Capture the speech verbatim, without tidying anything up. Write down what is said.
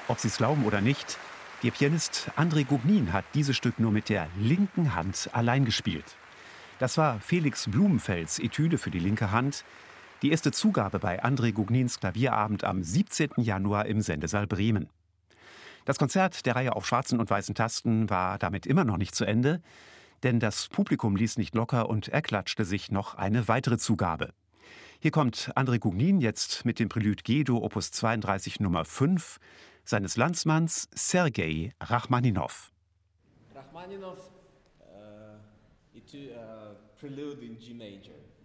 Ob Sie es glauben oder nicht, der Pianist André Gugnin hat dieses Stück nur mit der linken Hand allein gespielt. Das war Felix Blumenfels Etüde für die linke Hand, die erste Zugabe bei André Gugnins Klavierabend am siebzehnten Januar im Sendesaal Bremen. Das Konzert der Reihe auf schwarzen und weißen Tasten war damit immer noch nicht zu Ende, denn das Publikum ließ nicht locker und erklatschte sich noch eine weitere Zugabe. Hier kommt André Gugnin jetzt mit dem Prelude G-Dur Opus zweiunddreißig Nummer fünf seines Landsmanns Sergei Rachmaninow. Rachmaninow, uh, it, uh, Prelude in G Major.